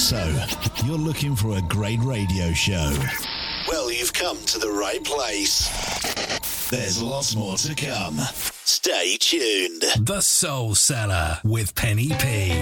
So, you're looking for a great radio show? Well, you've come to the right place. There's lots more to come. Stay tuned. The Soul Cellar with Penny P.